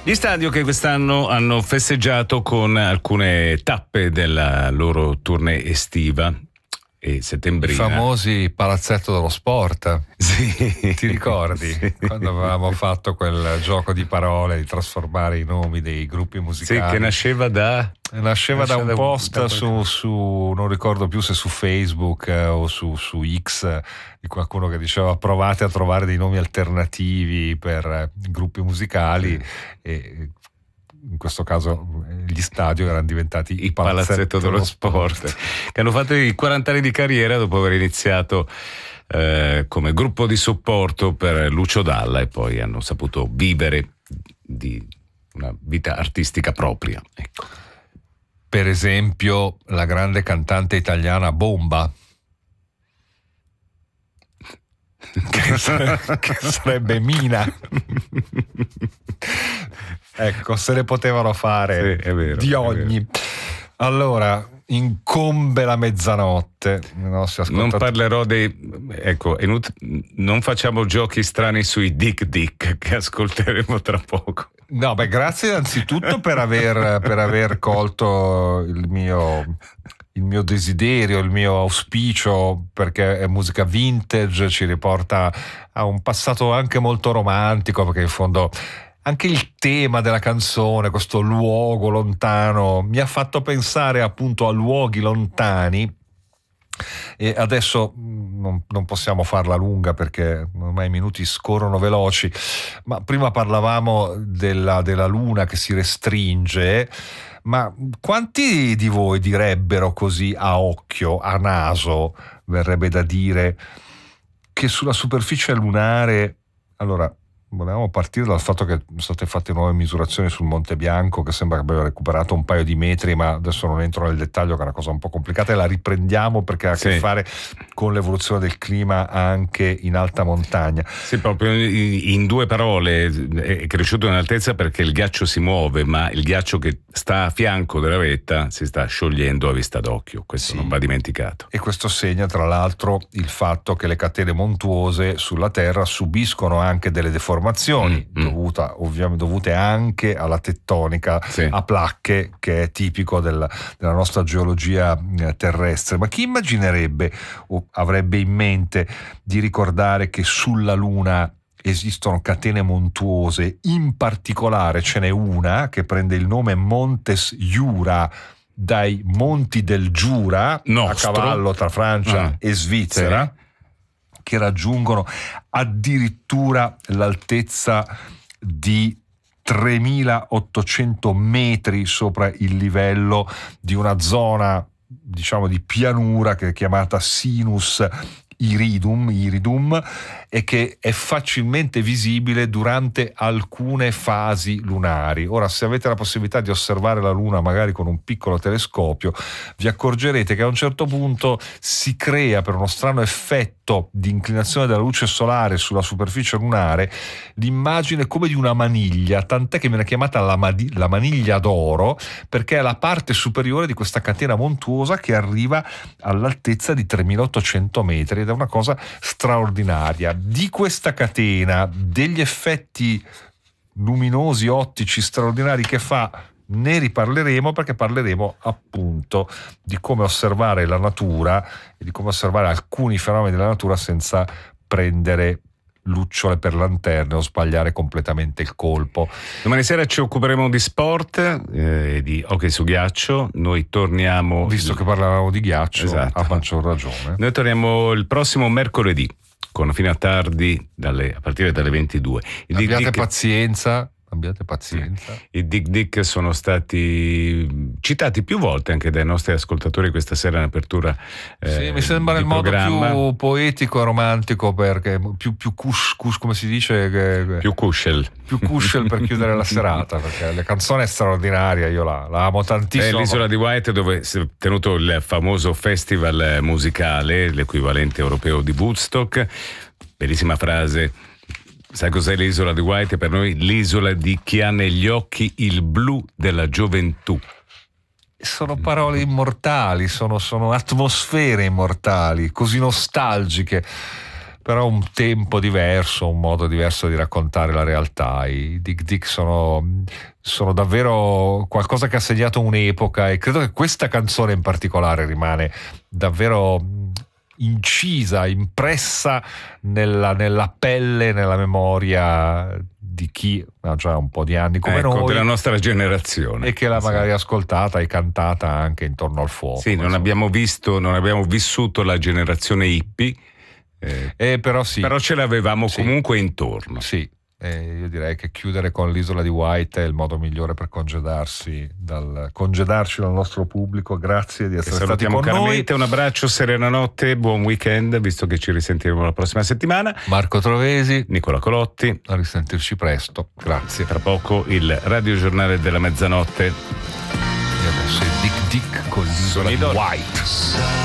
Gli Stadio che quest'anno hanno festeggiato con alcune tappe della loro tournée estiva e settembrina. I famosi palazzetto dello sport. Sì. Ti ricordi? Sì. Quando avevamo fatto quel gioco di parole di trasformare i nomi dei gruppi musicali. Sì, che nasceva da un post su non ricordo più se su Facebook o su X, di qualcuno che diceva provate a trovare dei nomi alternativi per gruppi musicali, e in questo caso gli Stadio erano diventati il palazzetto dello sport, che hanno fatto i 40 anni di carriera dopo aver iniziato come gruppo di supporto per Lucio Dalla, e poi hanno saputo vivere di una vita artistica propria, ecco. Per esempio la grande cantante italiana Bomba, che sarebbe Mina. Ecco, se ne potevano fare, sì, è vero, di ogni. Allora, incombe la mezzanotte. Non parlerò non facciamo giochi strani sui Dick Dick, che ascolteremo tra poco. No, beh, grazie innanzitutto per aver colto il mio desiderio, il mio auspicio, perché è musica vintage, ci riporta a un passato anche molto romantico, perché in fondo anche il tema della canzone, questo luogo lontano, mi ha fatto pensare appunto a luoghi lontani. E adesso non possiamo farla lunga perché ormai i minuti scorrono veloci, ma prima parlavamo della luna che si restringe. Ma quanti di voi direbbero così a occhio, a naso, verrebbe da dire, che sulla superficie lunare, allora volevamo partire dal fatto che sono state fatte nuove misurazioni sul Monte Bianco, che sembra che abbia recuperato un paio di metri, ma adesso non entro nel dettaglio, che è una cosa un po' complicata, e la riprendiamo perché ha a che fare con l'evoluzione del clima anche in alta montagna. Sì, proprio in due parole, è cresciuto in altezza perché il ghiaccio si muove, ma il ghiaccio che sta a fianco della vetta si sta sciogliendo a vista d'occhio, questo non va dimenticato. E questo segna tra l'altro il fatto che le catene montuose sulla Terra subiscono anche delle deformazioni dovute anche alla tettonica a placche, che è tipico della nostra geologia terrestre. Ma chi immaginerebbe o avrebbe in mente di ricordare che sulla Luna esistono catene montuose? In particolare ce n'è una che prende il nome Montes Jura, dai monti del Giura, a cavallo tra Francia e Svizzera, che raggiungono addirittura l'altezza di 3.800 metri sopra il livello di una zona, diciamo, di pianura che è chiamata Sinus Iridum, e che è facilmente visibile durante alcune fasi lunari. Ora, se avete la possibilità di osservare la Luna magari con un piccolo telescopio, vi accorgerete che a un certo punto si crea, per uno strano effetto di inclinazione della luce solare sulla superficie lunare, l'immagine come di una maniglia, tant'è che viene chiamata la maniglia d'oro, perché è la parte superiore di questa catena montuosa che arriva all'altezza di 3.800 metri, ed è una cosa straordinaria. Di questa catena, degli effetti luminosi ottici straordinari che fa, ne riparleremo, perché parleremo appunto di come osservare la natura e di come osservare alcuni fenomeni della natura senza prendere lucciole per lanterne o sbagliare completamente il colpo. Domani sera ci occuperemo di sport e di hockey su ghiaccio. Noi torniamo, visto che parlavamo di ghiaccio, esatto, a maggior ragione. Noi torniamo il prossimo mercoledì con fino a tardi, a partire dalle 22. Abbiate pazienza. I Dick Dick sono stati citati più volte anche dai nostri ascoltatori questa sera in apertura. Sì, mi sembra il modo più poetico e romantico, perché più kush, come si dice? Più kushel per chiudere la serata, perché la canzone è straordinaria, io la amo tantissimo. È l'isola di Wight, dove si è tenuto il famoso festival musicale, l'equivalente europeo di Woodstock. Bellissima frase. Sai cos'è l'isola di Wight? Per noi l'isola di chi ha negli occhi il blu della gioventù. Sono parole immortali, sono atmosfere immortali, così nostalgiche. però un tempo diverso, un modo diverso di raccontare la realtà. I Dig Dig sono davvero qualcosa che ha segnato un'epoca, e credo che questa canzone in particolare rimane davvero incisa, impressa nella pelle, nella memoria di chi ha già un po' di anni come noi, della nostra generazione, e che l'ha magari ascoltata e cantata anche intorno al fuoco. Sì, non abbiamo vissuto la generazione hippie, però sì, però ce l'avevamo sì, comunque intorno. Sì, io direi che chiudere con l'Isola di Wight è il modo migliore per congedarci dal nostro pubblico. Grazie di essere stati con noi. Un abbraccio, serena notte, buon weekend, visto che ci risentiremo la prossima settimana. Marco Trovesi, Nicola Colotti, a risentirci presto. Grazie. Tra poco il radiogiornale della mezzanotte. E adesso è Dick Dick con l'Isola di Wight.